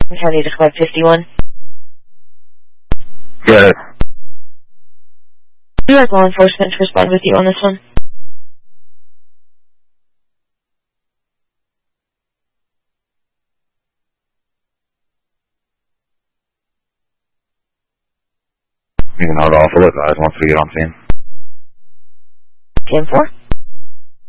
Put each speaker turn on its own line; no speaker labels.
County to Club 51.
Good.
Would you like law enforcement to respond with you on this one?
You can hold off. We'll advise once we get on scene.
10-4.